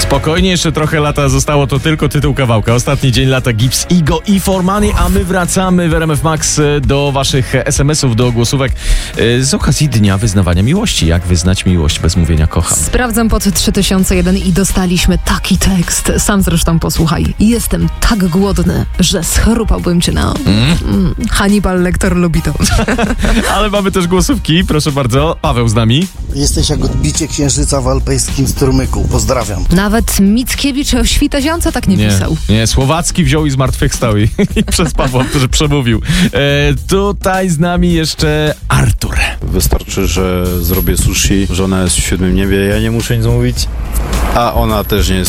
Spokojnie, jeszcze trochę lata zostało, to tylko tytuł kawałka. Ostatni dzień lata, Gibbs, Igo i For Money, a my wracamy w RMF Max do waszych SMS-ów, do głosówek z okazji Dnia Wyznawania Miłości. Jak wyznać miłość bez mówienia kocham? Sprawdzam pod 3001 i dostaliśmy taki tekst. Sam zresztą posłuchaj. Jestem tak głodny, że schrupałbym cię na... Hannibal Lecter lubi to. Ale mamy też głosówki, proszę bardzo. Paweł z nami. Jesteś jak odbicie księżyca w alpejskim strumyku. Pozdrawiam. Nawet Mickiewicz o Świteziance tak nie pisał. Nie, Słowacki wziął i zmartwychwstał i przez Pawła, który przemówił. Tutaj z nami jeszcze Artur. Wystarczy, że zrobię sushi, żona jest w 7 niebie, ja nie muszę nic mówić, a ona też nie jest